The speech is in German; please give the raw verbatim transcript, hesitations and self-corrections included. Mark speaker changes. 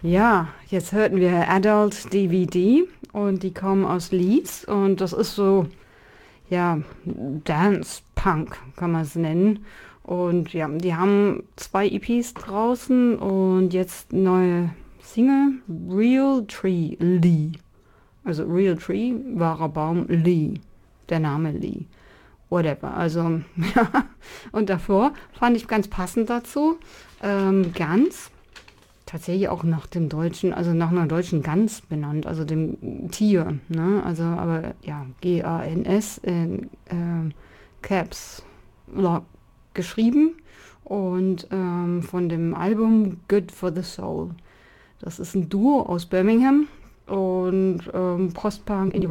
Speaker 1: Ja, jetzt hörten wir Adult D V D und die kommen aus Leeds und das ist so, ja, Dance Punk kann man es nennen. Und ja, die haben zwei E Ps draußen und jetzt neue Single, Real Tree Lee. Also Real Tree, wahrer Baum, Lee. Der Name Lee. Whatever. Also, ja. Und davor fand ich ganz passend dazu, ähm, Gans. Tatsächlich auch nach dem deutschen, also nach einer deutschen Gans benannt, also dem Tier, ne? Also, aber ja, G A N S in ähm, Caps Lock geschrieben und ähm, von dem Album Good for the Soul. Das ist ein Duo aus Birmingham und ähm, Postpunk, Indie